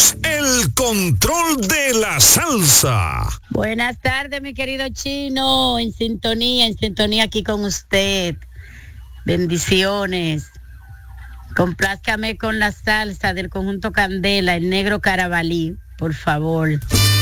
es el control de la salsa. Buenas tardes, mi querido Chino, en sintonía aquí con usted. Bendiciones. Complázcame con la salsa del conjunto Candela, el negro Carabalí, por favor.